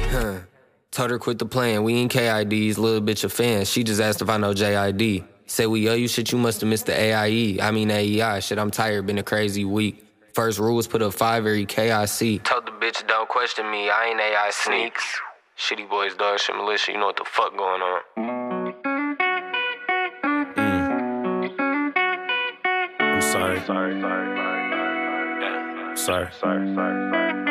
Told her quit the playing, we ain't KIDs, little bitch a fan. She just asked if I know JID. Say we owe you shit, you must have missed the AIE. I mean AEI, shit, I'm tired, been a crazy week. First rule was put up 5 every KIC. Told the bitch don't question me, I ain't AI sneaks. Shitty boys, dog shit militia, you know what the fuck going on. I'm sorry. Sorry.